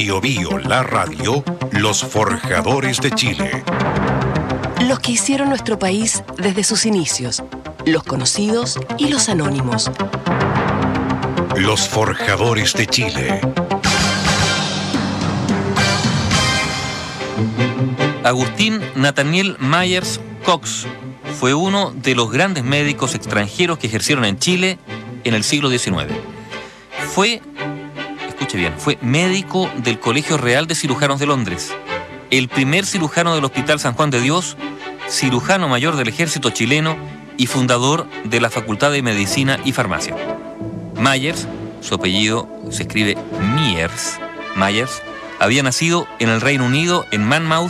Bio Bio, la radio, los forjadores de Chile. Los que hicieron nuestro país desde sus inicios, los conocidos y los anónimos. Los forjadores de Chile. Agustín Nathaniel Myers Cox fue uno de los grandes médicos extranjeros que ejercieron en Chile en el siglo XIX. Fue médico del Colegio Real de Cirujanos de Londres, el primer cirujano del Hospital San Juan de Dios, cirujano mayor del Ejército chileno y fundador de la Facultad de Medicina y Farmacia. Myers, su apellido se escribe Myers, había nacido en el Reino Unido, en Monmouth,